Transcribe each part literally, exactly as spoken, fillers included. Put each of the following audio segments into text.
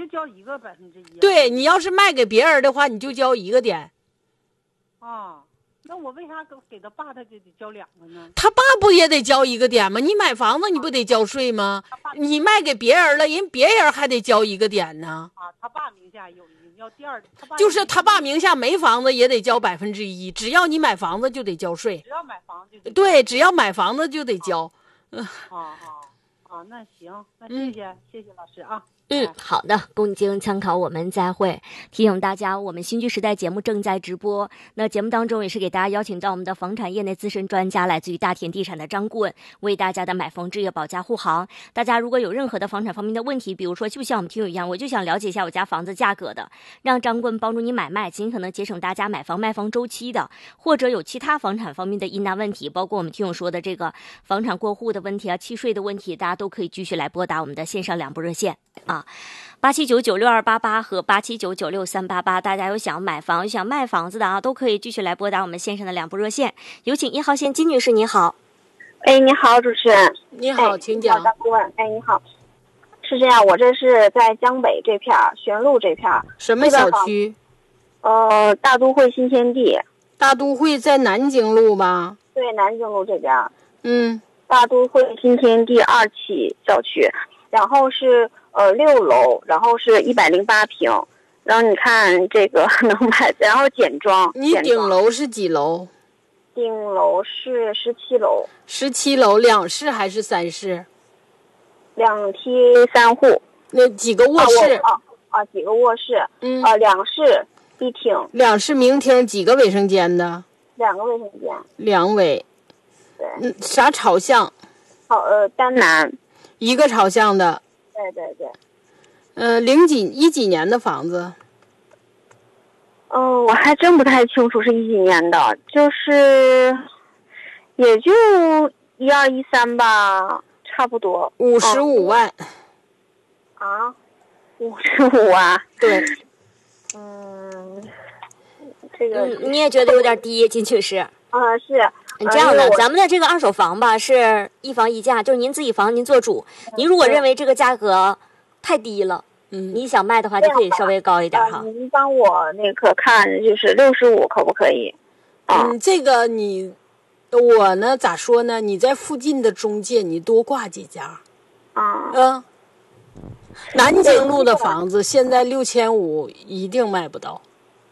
交一个百分之一。 对，你要是卖给别人的话，你就交一个点。 啊，那我为啥给给他爸他就得交两个呢？ 他爸不也得交一个点吗？你买房子你不得交税吗？你卖给别人了，人别人还得交一个点呢。 啊，他爸名下有一个，要第二，他爸就是他爸名下没房子也得交百分之一，只要你买房子就得交税。 只要买房子就得交。 对，只要买房子就得交。 嗯，啊啊啊，那行，那谢谢、嗯、谢谢老师啊。 嗯，好的，供经参考，我们再会。提醒大家，我们新居时代节目正在直播。那节目当中也是给大家邀请到我们的房产业内资深专家，来自于大田地产的张顾问，为大家的买房置业保驾护航。大家如果有任何的房产方面的问题，比如说就像我们听友一样，我就想了解一下我家房子价格的，让张顾问帮助你买卖，尽可能节省大家买房卖房周期的，或者有其他房产方面的疑难问题，包括我们听友说的这个房产过户的问题啊、契税的问题，大家都可以继续来拨打我们的线上两部热线啊。八七九九六二八八和八七九九六三八八，大家有想买房、有想卖房子的啊，都可以继续来拨打我们线上的两部热线。有请一号线金女士，你好。 哎，你好，主持人。 你好，请讲。 张顾问，哎，你好。是这样，我这是在江北这片玄路这片。 什么小区？ 呃，大都会新天地。 大都会在南京路吧？ 对，南京路这边。 嗯。 大都会新天地二期小区，然后是。呃，六楼，然后是一百零八平，然后你看这个能买，然后简装。 你顶楼是几楼？ 顶楼是十七楼。 十七楼，两室还是三室？ 两梯三户。 那几个卧室？ 啊啊, 啊，几个卧室？ 嗯。 啊，两室一厅。 两室明厅，几个卫生间的？ 两个卫生间。 两卫。 对。 嗯，啥朝向？ 好，呃，单南。 一个朝向的。 对对对， 呃，零几一几年的房子？ 嗯、呃，我还真不太清楚是一几年的，就是也就一二一三吧，差不多。 五十五万。 啊，五十五啊？ 对。 嗯，这个、 嗯、你也觉得有点低，金女士？ 啊，是。 这样的，咱们的这个二手房吧，是一房一价，就是您自己房您做主。您如果认为这个价格太低了，嗯，你想卖的话就可以稍微高一点哈。 您帮我那个看，就是六十五可不可以？ 嗯，这个你，我呢咋说呢？你在附近的中介你多挂几家。 啊。 嗯。南京路的房子现在六千五一定卖不到。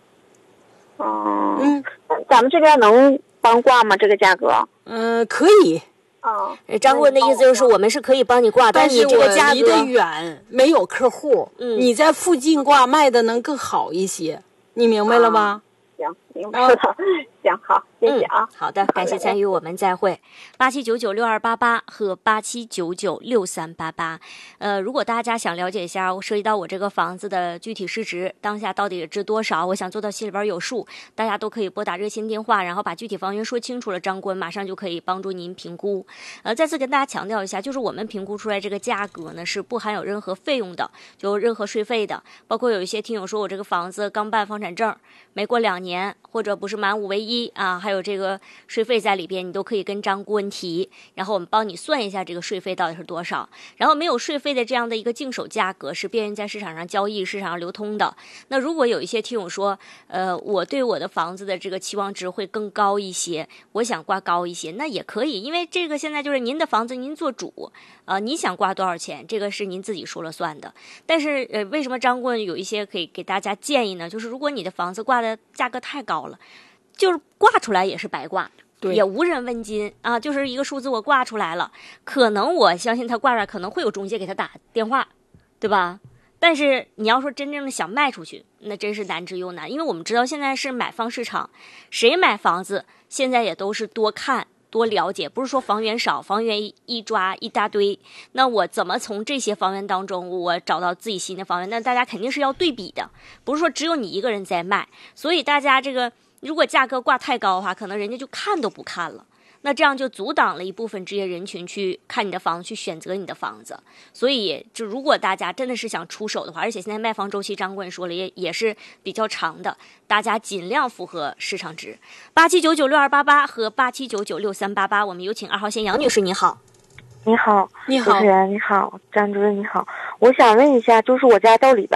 哦。嗯，咱们这边能帮挂吗？这个价格？ 嗯、呃，可以。 啊、 哦，张顾问的意思就是我们是可以帮你挂，但是你这个价格离得远，没有客户。嗯，你在附近挂卖的能更好一些，你明白了吗？ 啊、行，明白了。啊、行，好，谢谢啊、 嗯。好的，感谢参与，我们再会。八七九九六二八八和八七九九六三八八。呃，如果大家想了解一下，涉及到我这个房子的具体市值，当下到底值多少，我想做到心里边有数，大家都可以拨打热线电话，然后把具体房源说清楚了，张顾问马上就可以帮助您评估。呃，再次跟大家强调一下，就是我们评估出来这个价格呢，是不含有任何费用的，就任何税费的。包括有一些听友说我这个房子刚办房产证，没过两年，或者不是满五唯一啊，还有这个税费在里边，你都可以跟张顾问提，然后我们帮你算一下这个税费到底是多少。然后没有税费的这样的一个净手价格是便于在市场上交易、市场上流通的。那如果有一些听友说，呃，我对我的房子的这个期望值会更高一些，我想挂高一些，那也可以，因为这个现在就是您的房子您做主，呃，你想挂多少钱，这个是您自己说了算的。但是呃，为什么张顾问有一些可以给大家建议呢？就是如果你的房子挂的价格太高了，就是挂出来也是白挂。 对， 也无人问津啊，就是一个数字我挂出来了，可能我相信他挂出来可能会有中介给他打电话，对吧？但是你要说真正的想卖出去，那真是难之又难，因为我们知道现在是买方市场，谁买房子现在也都是多看多了解，不是说房源少，房源一抓一大堆，那我怎么从这些房源当中我找到自己新的房源？那大家肯定是要对比的，不是说只有你一个人在卖，所以大家这个如果价格挂太高的话，可能人家就看都不看了，那这样就阻挡了一部分职业人群去看你的房子，去选择你的房子。所以就如果大家真的是想出手的话，而且现在卖房周期张顾问说了也也是比较长的，大家尽量符合市场值。八七九九六二八八和八七九九六三八八，我们有请二号线杨女士，你好。 你好， 你好， 主持人你好，张主任你好，我想问一下，就是我家道里边